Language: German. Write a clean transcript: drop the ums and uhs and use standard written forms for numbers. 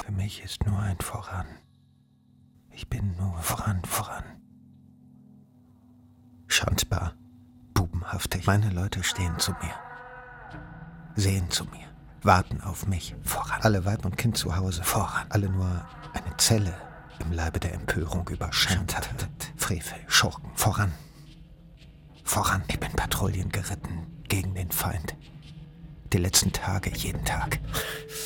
Für mich ist nur ein Voran. Ich bin nur voran. Schandbar, bubenhaftig. Meine Leute stehen zu mir, sehen zu mir, warten auf mich. Voran. Alle Weib und Kind zu Hause. Voran. Alle nur eine Zelle im Leibe der Empörung über Schandtat, Frevel, Schurken. Voran. Ich bin Patrouillen geritten gegen den Feind. Die letzten Tage, jeden Tag.